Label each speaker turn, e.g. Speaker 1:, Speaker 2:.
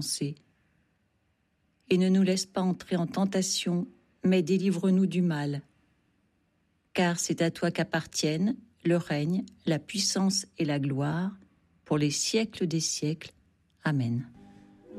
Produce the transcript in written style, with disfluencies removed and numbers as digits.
Speaker 1: Et ne nous laisse pas entrer en tentation, mais délivre-nous du mal. Car c'est à toi qu'appartiennent le règne, la puissance et la gloire, pour les siècles des siècles. Amen.